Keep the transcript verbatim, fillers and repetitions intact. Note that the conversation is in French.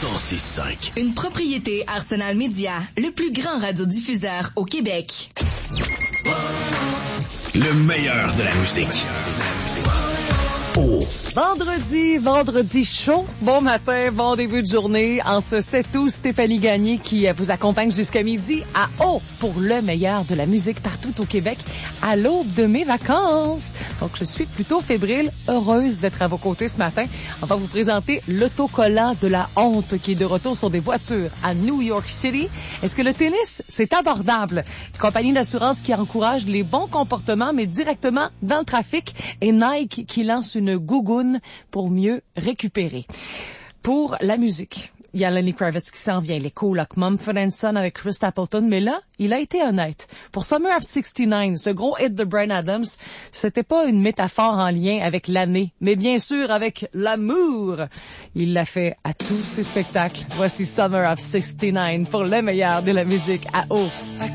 cent six cinq. Une propriété Arsenal Média, le plus grand radiodiffuseur au Québec. Le meilleur de la musique. Oh. Vendredi, vendredi chaud. Bon matin, bon début de journée. En ce sept août, Stéphanie Gagné qui vous accompagne jusqu'à midi à O pour le meilleur de la musique partout au Québec à l'aube de mes vacances. Donc, je suis plutôt fébrile, heureuse d'être à vos côtés ce matin. On va vous présenter l'autocollant de la honte qui est de retour sur des voitures à New York City. Est-ce que le tennis, c'est abordable? Compagnie d'assurance qui encourage les bons comportements, mais directement dans le trafic. Et Nike qui lance une gougoune pour mieux récupérer. Pour la musique, il y a Lenny Kravitz qui s'en vient, les colocs Mumford and Son avec Chris Stapleton, mais là, il a été honnête. Pour Summer of soixante-neuf, ce gros hit de Bryan Adams, c'était pas une métaphore en lien avec l'année, mais bien sûr avec l'amour. Il l'a fait à tous ses spectacles. Voici Summer of soixante-neuf pour le meilleur de la musique à eau.